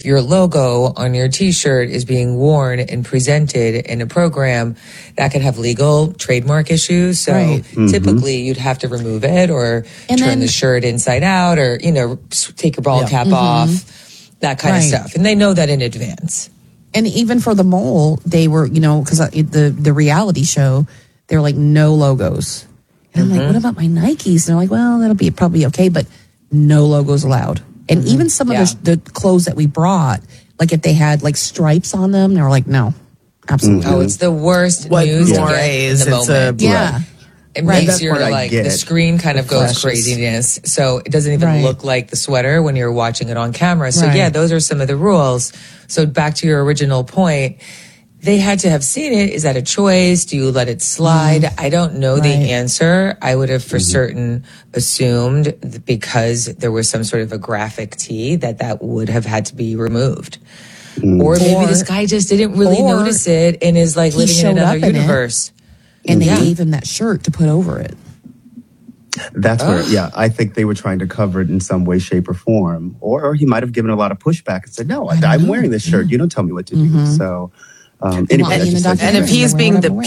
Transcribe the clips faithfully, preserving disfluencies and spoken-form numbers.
your logo on your t-shirt is being worn and presented in a program, that could have legal trademark issues. So right. mm-hmm. typically you'd have to remove it or and turn then, the shirt inside out or, you know, take your ball yeah. cap mm-hmm. off, that kind right. of stuff. And they know that in advance. And even for the mole, they were, you know, because the, the reality show, they were like, no logos. And I'm mm-hmm. like, what about my Nikes? And they're like, well, that'll be probably okay, but no logos allowed. And mm-hmm. even some of yeah. the, the clothes that we brought, like if they had like stripes on them, they were like, no, absolutely. Mm-hmm. Oh, it's the worst what news yeah. to get in the moment. A, yeah. Right. It right. makes your, like, the screen kind of goes craziness. So it doesn't even right. look like the sweater when you're watching it on camera. So right. yeah, those are some of the rules. So back to your original point, they had to have seen it. Is that a choice? Do you let it slide? Mm. I don't know right. the answer. I would have for mm-hmm. certain assumed that because there was some sort of a graphic tee that that would have had to be removed. Mm. Or maybe or, this guy just didn't really notice it and is like living in another universe. And they yeah. gave him that shirt to put over it. That's oh. where, yeah, I think they were trying to cover it in some way, shape, or form. Or, or he might have given a lot of pushback and said, no, I I'm know. wearing this shirt. Yeah. You don't tell me what to mm-hmm. do. So, um, anyway. And, just, and if he's being the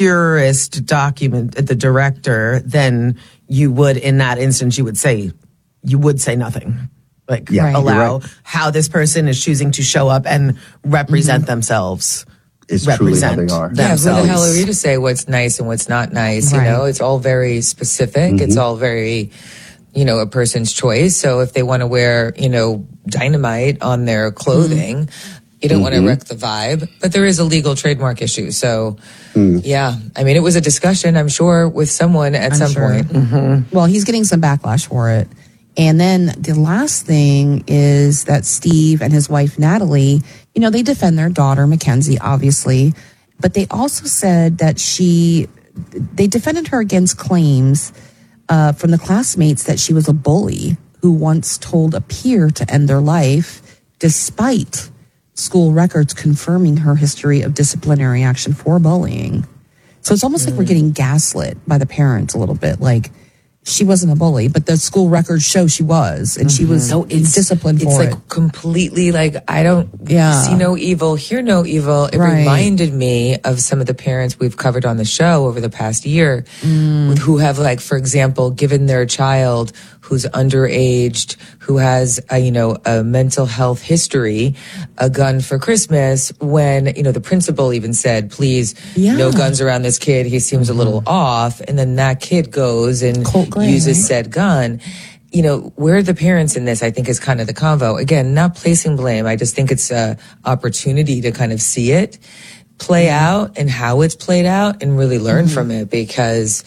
purest document, the director, then you would, in that instance, you would say, you would say nothing. Like, yeah, right. allow right. how this person is choosing to show up and represent mm-hmm. themselves. Is truly how they are. Yeah, who the hell are you to say what's nice and what's not nice? Right. You know, it's all very specific. Mm-hmm. It's all very, you know, a person's choice. So if they want to wear, you know, dynamite on their clothing, mm-hmm. you don't mm-hmm. want to wreck the vibe. But there is a legal trademark issue. So, mm. yeah, I mean, it was a discussion, I'm sure, with someone at I'm some sure. point. Mm-hmm. Well, he's getting some backlash for it. And then the last thing is that Steve and his wife, Natalie, you know, they defend their daughter, Mackenzie, obviously, but they also said that she, they defended her against claims uh, from the classmates that she was a bully who once told a peer to end their life, despite school records confirming her history of disciplinary action for bullying. So it's almost mm. like we're getting gaslit by the parents a little bit, like, she wasn't a bully, but the school records show she was, and mm-hmm. she was so it's, disciplined for it's it. It's like completely like, I don't yeah. see no evil, hear no evil. It right. reminded me of some of the parents we've covered on the show over the past year mm. who have, like, for example, given their child who's underaged, who has a, you know, a mental health history, a gun for Christmas when, you know, the principal even said, please, yeah. no guns around this kid. He seems mm-hmm. a little off. And then that kid goes and Colt Gray, uses right? said gun. You know, where are the parents in this, I think, is kind of the convo. Again, not placing blame. I just think it's a opportunity to kind of see it play mm-hmm. out and how it's played out and really learn mm-hmm. from it, because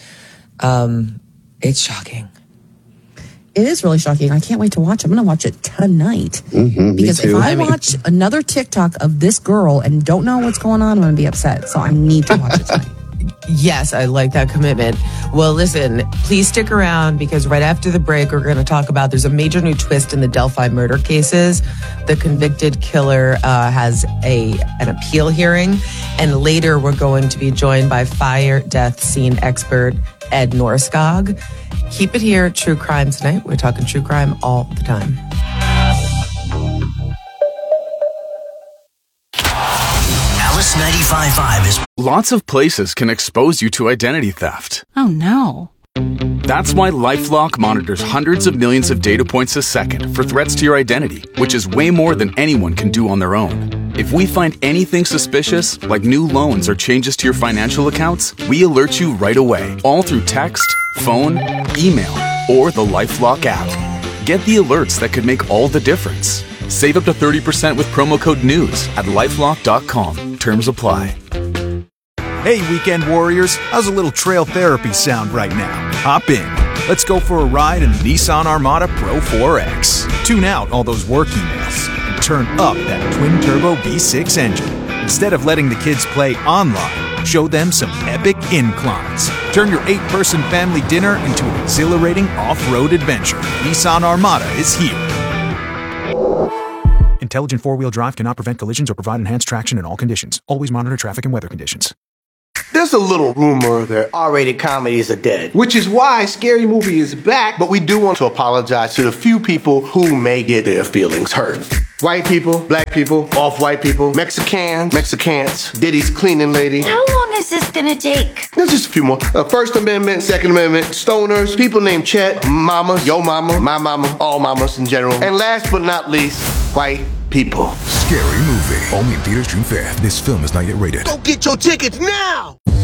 um, it's shocking. It is really shocking. I can't wait to watch it. I'm going to watch it tonight. Mm-hmm, because if I, I mean, watch another TikTok of this girl and don't know what's going on, I'm going to be upset. So I need to watch it tonight. Yes, I like that commitment. Well, listen, please stick around, because right after the break, we're going to talk about, there's a major new twist in the Delphi murder cases. The convicted killer uh, has a an appeal hearing. And later, we're going to be joined by fire death scene expert Ed Norskog. Keep it here at True Crime Tonight. We're talking true crime all the time. Alice ninety-five point five is... Lots of places can expose you to identity theft. Oh, no. That's why LifeLock monitors hundreds of millions of data points a second for threats to your identity, which is way more than anyone can do on their own. If we find anything suspicious, like new loans or changes to your financial accounts, we alert you right away, all through text, phone, email, or the LifeLock app. Get the alerts that could make all the difference. Save up to thirty percent with promo code NEWS at lifelock dot com. Terms apply. Hey, weekend warriors, how's a little trail therapy sound right now? Hop in. Let's go for a ride in the Nissan Armada Pro four X. Tune out all those work emails and turn up that twin-turbo V six engine. Instead of letting the kids play online, show them some epic inclines. Turn your eight-person family dinner into an exhilarating off-road adventure. Nissan Armada is here. Intelligent four-wheel drive cannot prevent collisions or provide enhanced traction in all conditions. Always monitor traffic and weather conditions. There's a little rumor that R-rated comedies are dead, which is why Scary Movie is back, but we do want to apologize to the few people who may get their feelings hurt. White people, black people, off-white people, Mexicans, Mexicans, Diddy's cleaning lady. How long is this gonna take? There's just a few more. Uh, First Amendment, Second Amendment, stoners, people named Chet, mamas, yo mama, my mama, all mamas in general. And last but not least, white people. Scary Movie. Only in theaters June fifth. This film is not yet rated. Go get your tickets now!